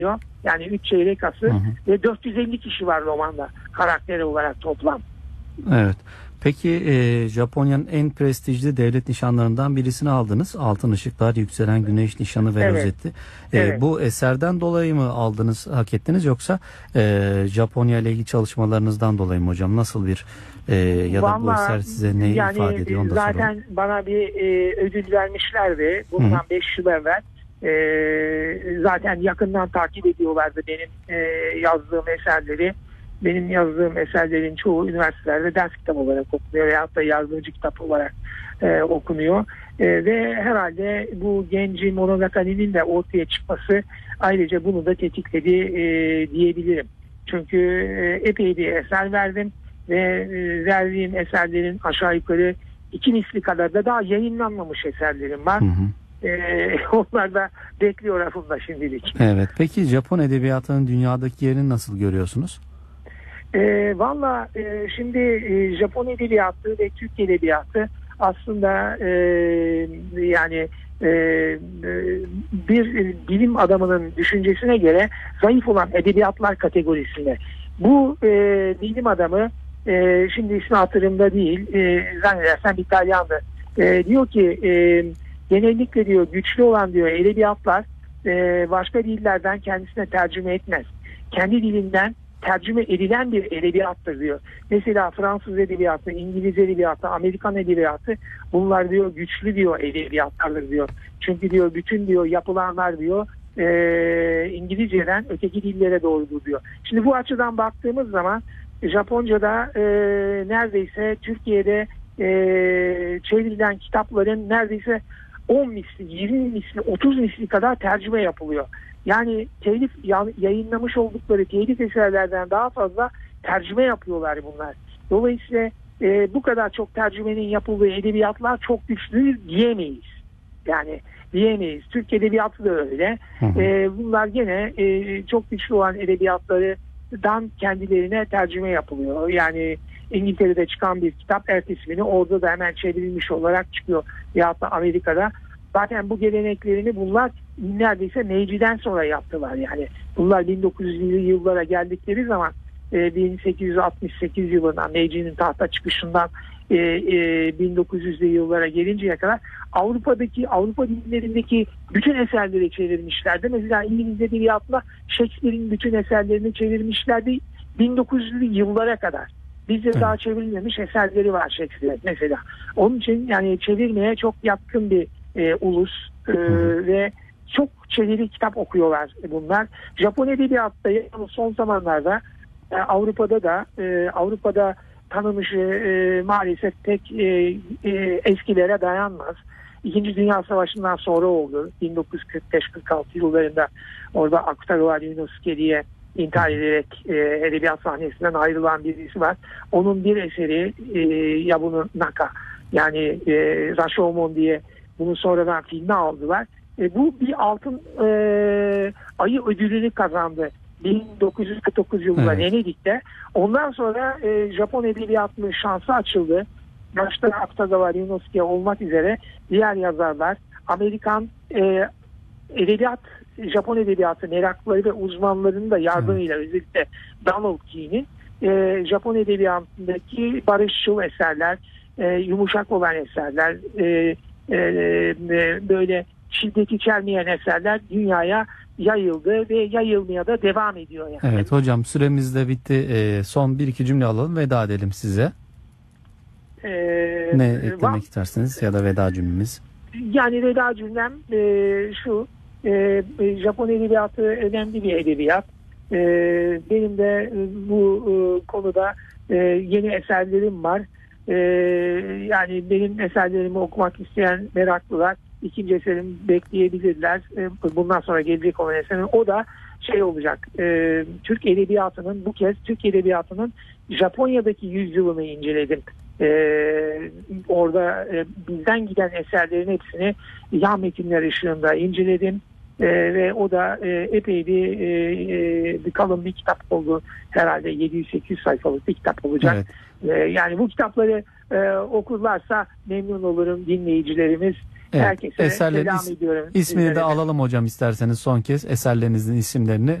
Yani 3 çeyrek asır ve 450 kişi var romanda karakteri olarak toplam. Evet. Peki Japonya'nın en prestijli devlet nişanlarından birisini aldınız. Altın Işıklar, Yükselen Güneş Nişanı ve Rozeti. Evet. Bu eserden dolayı mı aldınız, hak ettiniz, yoksa Japonya ile ilgili çalışmalarınızdan dolayı mı hocam? Nasıl bir ya da bu eser size ne ifade ediyor? Onu da zaten soralım. bana bir ödül vermişlerdi bundan 5 yıl evvel. Zaten yakından takip ediyorlardı benim yazdığım eserleri. Benim yazdığım eserlerin çoğu üniversitelerde ders kitabı olarak okunuyor veyahut da yardımcı kitap olarak okunuyor. Ve herhalde bu Genji Monogatari'nin de ortaya çıkması ayrıca bunu da tetikledi diyebilirim. Çünkü epey bir eser verdim ve verdiğim eserlerin aşağı yukarı 2 misli kadar da daha yayınlanmamış eserlerim var. Onlar da bekliyor aslında şimdilik. Evet. Peki Japon edebiyatının dünyadaki yerini nasıl görüyorsunuz? Valla şimdi Japon edebiyatı ve Türk edebiyatı aslında yani bir bilim adamının düşüncesine göre zayıf olan edebiyatlar kategorisinde. Bu bilim adamı şimdi ismi hatırımda değil, zannedersem İtalyandı. Diyor ki genellikle diyor güçlü olan diyor edebiyatlar başka dillerden kendisine tercüme etmez. Kendi dilinden tercüme edilen bir edebiyattır diyor. Mesela Fransız edebiyatı, İngiliz edebiyatı, Amerikan edebiyatı, bunlar diyor güçlü diyor edebiyatlardır diyor. Çünkü diyor bütün diyor yapılanlar diyor İngilizceden öteki dillere doğrudur diyor. Şimdi bu açıdan baktığımız zaman Japonca'da neredeyse Türkiye'de çevrilen kitapların neredeyse 10 misli, 20 misli, 30 misli kadar tercüme yapılıyor. Yani telif yayınlamış oldukları telif eserlerden daha fazla tercüme yapıyorlar bunlar. Dolayısıyla bu kadar çok tercümenin yapıldığı edebiyatlar çok güçlü diyemeyiz. Yani diyemeyiz. Türk edebiyatı da öyle. Bunlar gene çok güçlü olan edebiyatlardan kendilerine tercüme yapılıyor. Yani İngiltere'de çıkan bir kitap ertesi günü orada da hemen çevrilmiş olarak çıkıyor. Veyahut da Amerika'da. Zaten bu geleneklerini bunlar neredeyse Meici'den sonra yaptılar. Yani bunlar 1900'lü yıllara geldikleri zaman 1868 yılından Meici'nin tahta çıkışından 1900'lü yıllara gelinceye kadar Avrupa dillerindeki bütün eserleri çevirmişlerdi. Mesela İngiliz edebiyatında Shakespeare'in bütün eserlerini çevirmişlerdi 1900'lü yıllara kadar. Bizde daha çevrilmemiş eserleri var Shakespeare mesela. Onun için yani çevirmeye çok yatkın bir ulus ve çok çeviri kitap okuyorlar bunlar. Japon edebiyatta son zamanlarda Avrupa'da tanınışı maalesef pek eskilere dayanmaz. İkinci Dünya Savaşı'ndan sonra oldu. 1945-46 yıllarında orada Akutagawa Ryunosuke diye intihar ederek edebiyat sahnesinden ayrılan birisi var. Onun bir eseri Yabuno Naka, yani Rashomon diye bunu sonradan filme aldılar. Bu bir altın ayı ödülünü kazandı 1949 yılında Venedik'te. Ondan sonra Japon edebiyatının şansı açıldı. Başta Akutagawa Ryunosuke olmak üzere diğer yazarlar, Amerikan Japon edebiyatı meraklıları ve uzmanlarının da yardımıyla özellikle Donald Key'nin Japon edebiyatındaki barışçıl eserler, yumuşak olan eserler, böyle şiddet içermeyen eserler dünyaya yayıldı ve yayılmaya da devam ediyor. Yani. Evet hocam, süremiz de bitti. Son bir iki cümle alalım, veda edelim size. Ne eklemek istersiniz ya da veda cümlemiz? Yani veda cümlem şu: Japon edebiyatı önemli bir edebiyat. Benim de bu konuda yeni eserlerim var. Yani benim eserlerimi okumak isteyen meraklılar ikinci eserimi bekleyebilirler. Bundan sonra gelecek olan eserim o da olacak. Türk edebiyatının, bu kez Türk edebiyatının Japonya'daki yüzyılını inceledim. Orada bizden giden eserlerin hepsini yan metinler ışığında inceledim. Ve o da epey bir kalın bir kitap oldu. Herhalde 700-800 sayfalık bir kitap olacak. Evet. Yani bu kitapları okurlarsa memnun olurum dinleyicilerimiz. Evet, Herkese selam ediyorum. İsmini de alalım hocam isterseniz son kez eserlerinizin isimlerini.